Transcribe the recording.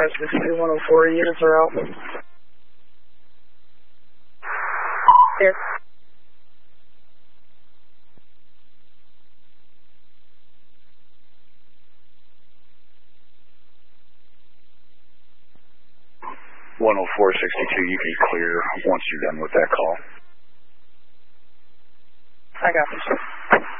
562 104 units are out. Here. One 10462, you can be clear once you're done with that call. I got you, sir.